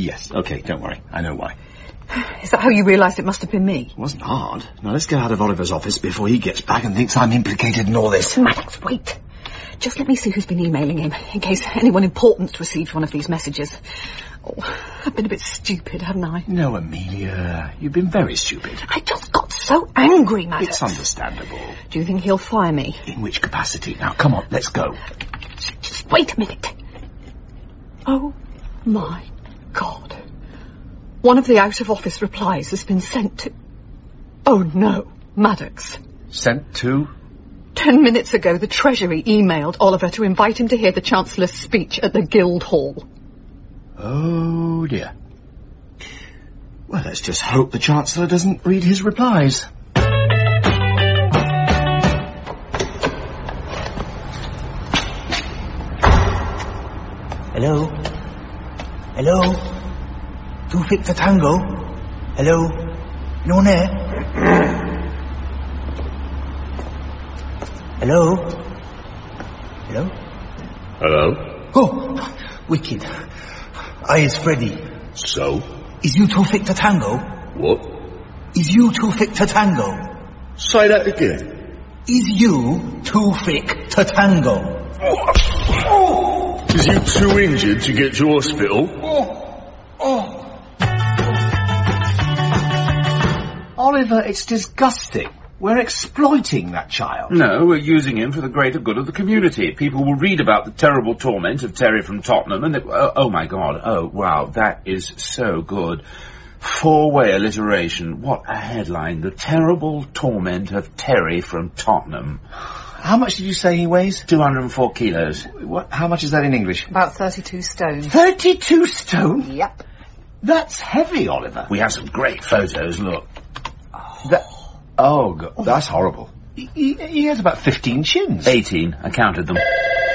Yes, OK, don't worry. I know why. Is that how you realised it must have been me? It wasn't hard. Now, let's get out of Oliver's office before he gets back and thinks I'm implicated in all this. Maddox, wait. Just let me see who's been emailing him, in case anyone important's received one of these messages. Oh, I've been a bit stupid, haven't I? No, Amelia. You've been very stupid. I just got so angry, Maddox. It's understandable. Do you think he'll fire me? In which capacity? Now, come on, let's go. Just wait a minute. Oh, my God. One of the out-of-office replies has been sent to... Oh, no, Maddox. Sent to? 10 minutes ago, the Treasury emailed Oliver to invite him to hear the Chancellor's speech at the Guildhall. Oh, dear. Well, let's just hope the Chancellor doesn't read his replies. Hello? Hello? Too Thick to Tango? Hello? No one there? Hello? Hello? Hello? Oh, wicked. It's Freddy. So? Is you too thick to tango? What? Is you too thick to tango? Say that again. Is you too thick to tango? Is you too injured to get to hospital? Oliver, it's disgusting. We're exploiting that child. No, we're using him for the greater good of the community. People will read about the terrible torment of Terry from Tottenham and they... Oh, my God. Oh, wow, that is so good. 4-way alliteration. What a headline. The terrible torment of Terry from Tottenham. How much did you say he weighs? 204 kilos. What? How much is that in English? About 32 stone. 32 stone? Yep. That's heavy, Oliver. We have some great photos, look. Oh, God, that's horrible. He has about 15 chins. 18. I counted them.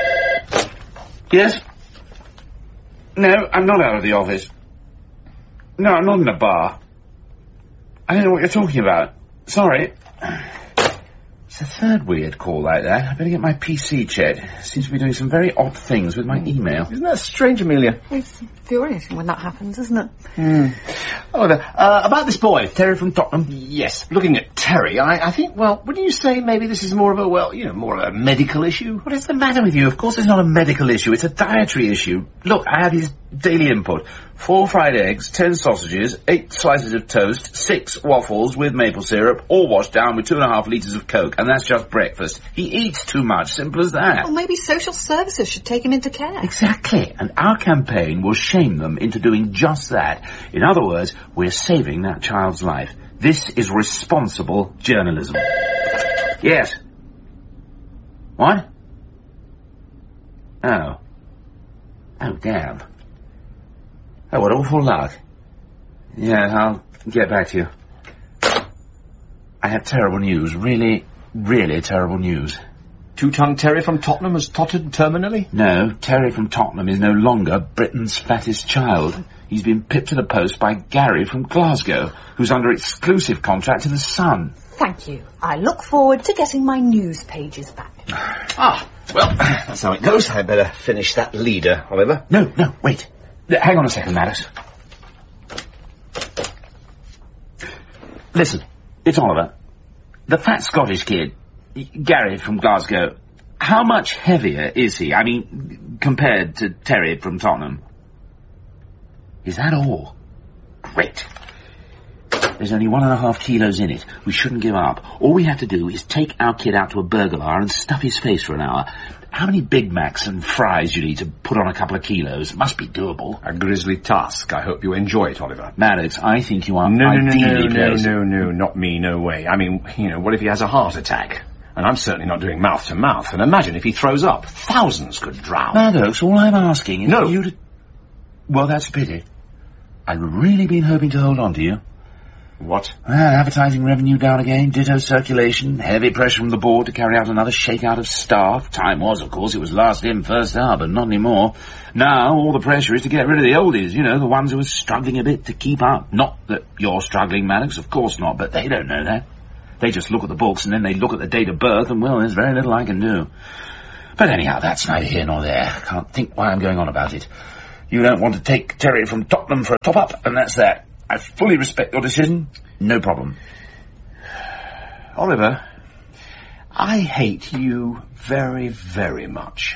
Yes? No, I'm not out of the office. No, I'm not in a bar. I don't know what you're talking about. Sorry. It's the third weird call like that. I better get my PC checked. Seems to be doing some very odd things with my email. Isn't that strange, Amelia? It's infuriating when that happens, isn't it? Oliver, about this boy. Terry from Tottenham? Yes, looking at Terry, I think, well, wouldn't you say maybe this is more of a, well, you know, more of a medical issue? What is the matter with you? Of course it's not a medical issue. It's a dietary issue. Look, I have his daily input. 4 fried eggs, 10 sausages, 8 slices of toast, 6 waffles with maple syrup, all washed down with 2.5 litres of Coke, and that's just breakfast. He eats too much, simple as that. Well, maybe social services should take him into care. Exactly, and our campaign will shame them into doing just that. In other words, we're saving that child's life. This is responsible journalism. Yes. What? Oh. Oh, damn. Oh, what awful luck. Yeah, I'll get back to you. I have terrible news. Really, really terrible news. Two-tongued Terry from Tottenham has tottered terminally? No, Terry from Tottenham is no longer Britain's fattest child. He's been pipped to the post by Gary from Glasgow, who's under exclusive contract to The Sun. Thank you. I look forward to getting my news pages back. Well, that's how it goes. I better finish that leader, Oliver. No, wait. Hang on a second, Maddox. Listen, it's Oliver. The fat Scottish kid, Gary from Glasgow, how much heavier is he? I mean, compared to Terry from Tottenham? Is that all? Great. There's only 1.5 kilos in it. We shouldn't give up. All we have to do is take our kid out to a burglar and stuff his face for an hour. How many Big Macs and fries do you need to put on a couple of kilos? It must be doable. A grisly task. I hope you enjoy it, Oliver. Maddox, I think you are ideally placed. No, not me, no way. I mean, you know, what if he has a heart attack? And I'm certainly not doing mouth to mouth. And imagine if he throws up. Thousands could drown. Maddox, all I'm asking is for you to... Well, that's a pity. I'd really been hoping to hold on to you. What? Well, advertising revenue down again, ditto circulation, heavy pressure from the board to carry out another shakeout of staff. Time was, of course, it was last in, first out, but not anymore. Now, all the pressure is to get rid of the oldies, you know, the ones who are struggling a bit to keep up. Not that you're struggling, Maddox, of course not, but they don't know that. They just look at the books and then they look at the date of birth and, well, there's very little I can do. But anyhow, that's neither here nor there. Can't think why I'm going on about it. You don't want to take Terry from Tottenham for a top-up, and that's that. I fully respect your decision. No problem. Oliver, I hate you very, very much.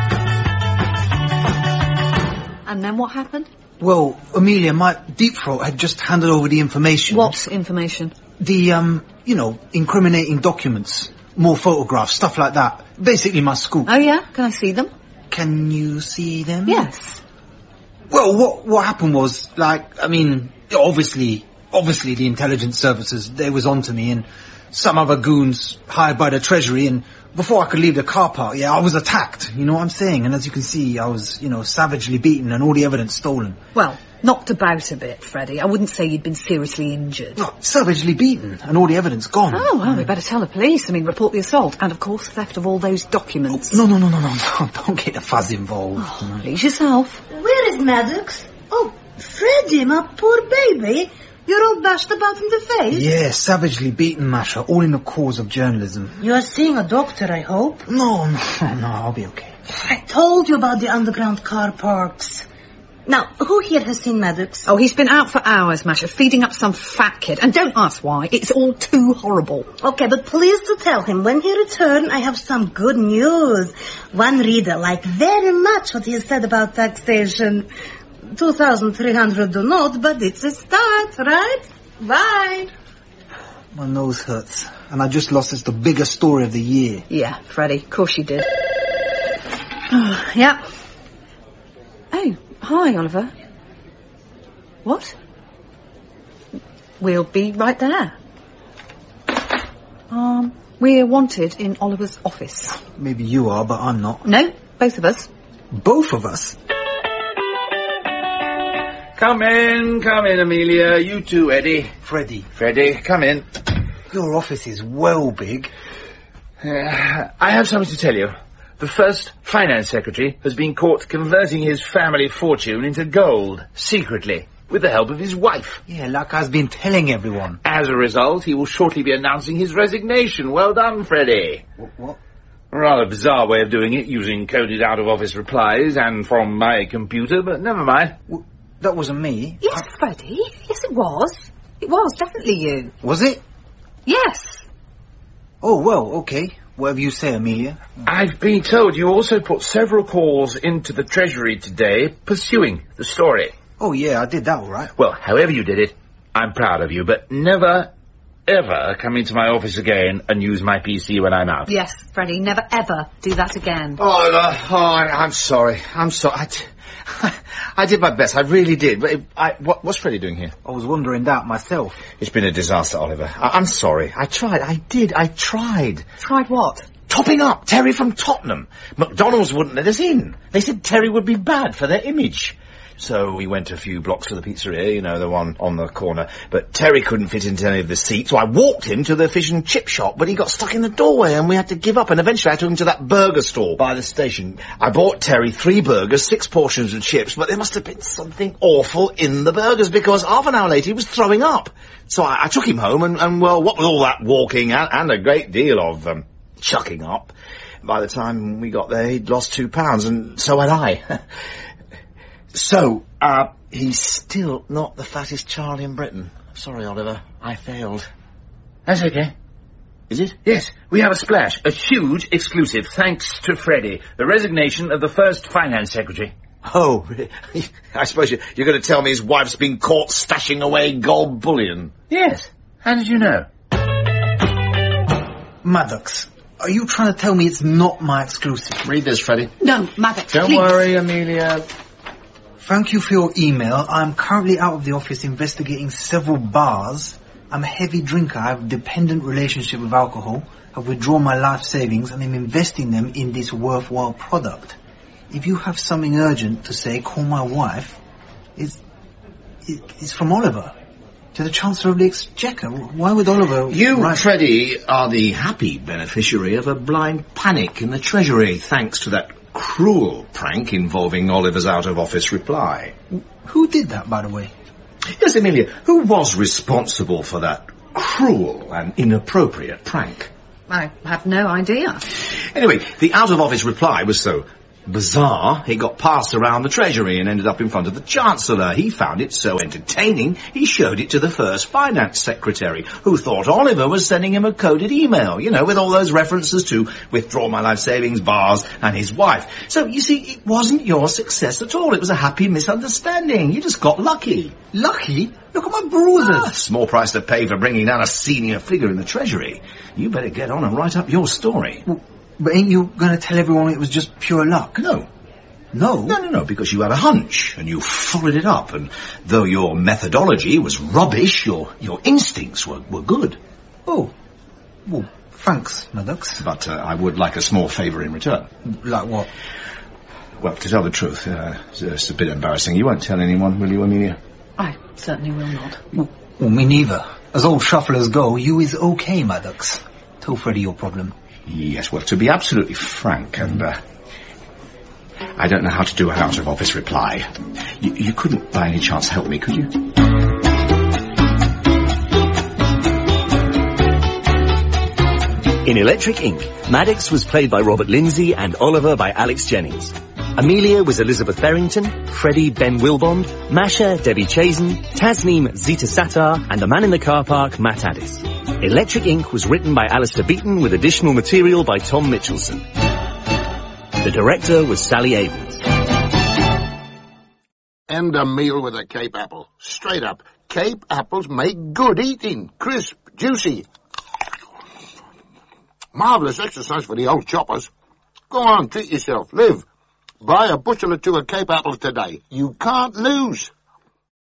And then what happened? Well, Amelia, my Deep Throat had just handed over the information. What information? The, incriminating documents. More photographs, stuff like that. Basically my scoop. Oh, yeah? Can I see them? Can you see them? Yes. Well, what happened was, obviously the intelligence services, they was onto me, and some other goons hired by the Treasury, and before I could leave the car park, I was attacked, you know what I'm saying? And as you can see, I was, savagely beaten and all the evidence stolen. Well, knocked about a bit, Freddie. I wouldn't say you'd been seriously injured. No, savagely beaten and all the evidence gone. Oh, well, we better tell the police. Report the assault. And, of course, theft of all those documents. No, don't get the fuzz involved. Oh, please yourself. Where is Maddox? Oh, Freddie, my poor baby. You're all bashed about in the face. Yeah, savagely beaten, Masha, all in the cause of journalism. You are seeing a doctor, I hope. No, I'll be okay. I told you about the underground car parks. Now, who here has seen Maddox? Oh, he's been out for hours, Masha, feeding up some fat kid. And don't ask why. It's all too horrible. Okay, but please to tell him, when he returns, I have some good news. One reader liked very much what he said about taxation. 2,300 do not, but it's a start, right? Bye. My nose hurts, and I just lost the biggest story of the year. Yeah, Freddie, of course you did. Oh, yeah. Oh, hi, Oliver. What? We'll be right there. We're wanted in Oliver's office. Maybe you are, but I'm not. No, both of us. Both of us? Come in, Amelia. You too, Eddie. Freddie, come in. your office is well big. I have something to tell you. The first finance secretary has been caught converting his family fortune into gold, secretly, with the help of his wife. Yeah, like I've been telling everyone. As a result, he will shortly be announcing his resignation. Well done, Freddie. What? A rather bizarre way of doing it, using coded out-of-office replies and from my computer, but never mind. That wasn't me. Yes, Freddie. Yes, it was. It was definitely you. Was it? Yes. Oh, well, okay. Whatever you say, Amelia. I've been told you also put several calls into the Treasury today pursuing the story. Oh, yeah, I did that all right. Well, however you did it, I'm proud of you, but never, ever come into my office again and use my PC when I'm out. Yes, Freddie, never ever do that again. I'm sorry. I did my best. I really did. But what's Freddie doing here? I was wondering that myself. It's been a disaster, Oliver. I'm sorry. I tried. I tried. Tried what? Topping up Terry from Tottenham. McDonald's wouldn't let us in. They said Terry would be bad for their image. So we went a few blocks to the pizzeria, you know, the one on the corner. But Terry couldn't fit into any of the seats, so I walked him to the fish and chip shop, but he got stuck in the doorway and we had to give up, and eventually I took him to that burger store by the station. I bought Terry 3 burgers, 6 portions of chips, but there must have been something awful in the burgers, because half an hour later he was throwing up. So I took him home, and well, what with all that walking and a great deal of chucking up, by the time we got there he'd lost 2 pounds, and so had I. So, he's still not the fattest child in Britain. Sorry, Oliver, I failed. That's okay. Is it? Yes, we have a splash, a huge exclusive, thanks to Freddie, the resignation of the first finance secretary. Oh, I suppose you're going to tell me his wife's been caught stashing away gold bullion. Yes. How did you know? Maddox, are you trying to tell me it's not my exclusive? Read this, Freddie. No, Maddox, Don't please. worry, Amelia. Thank you for your email. I'm currently out of the office investigating several bars. I'm a heavy drinker. I have a dependent relationship with alcohol. I've withdrawn my life savings and I'm investing them in this worthwhile product. If you have something urgent to say, call my wife. It's from Oliver to the Chancellor of the Exchequer. Why would Oliver... You, Freddie, are the happy beneficiary of a blind panic in the Treasury, thanks to that cruel prank involving Oliver's out-of-office reply. Who did that, by the way? Yes, Amelia, who was responsible for that cruel and inappropriate prank? I have no idea. Anyway, the out-of-office reply was so Bizarre, it got passed around the Treasury and ended up in front of the Chancellor. He found it so entertaining, he showed it to the first Finance Secretary, who thought Oliver was sending him a coded email, you know, with all those references to withdraw my life savings, bars, and his wife. So, you see, it wasn't your success at all. It was a happy misunderstanding. You just got lucky. Lucky? Look at my bruises. Ah, small price to pay for bringing down a senior figure in the Treasury. You better get on and write up your story. Well, but ain't you going to tell everyone it was just pure luck? No. No? No, because you had a hunch, and you followed it up, and though your methodology was rubbish, your instincts were good. Oh. Well, thanks, Maddox. But I would like a small favour in return. Like what? Well, to tell the truth, it's a bit embarrassing. You won't tell anyone, will you, Amelia? I certainly will not. Well, me neither. As old shufflers go, you is okay, Maddox. Tell Freddie your problem. Yes, well, to be absolutely frank, and I don't know how to do an out-of-office reply. You couldn't by any chance help me, could you? In Electric Ink, Maddox was played by Robert Lindsay and Oliver by Alex Jennings. Amelia was Elizabeth Berrington, Freddie Ben Wilbond, Masha Debbie Chazen, Tasneem Zita Sattar, and the man in the car park, Matt Addis. Electric Ink was written by Alistair Beaton with additional material by Tom Mitchelson. The director was Sally Abrams. And a meal with a Cape apple. Straight up. Cape apples make good eating. Crisp, juicy. Marvellous exercise for the old choppers. Go on, treat yourself. Live. Buy a bushel or two of Cape apples today. You can't lose.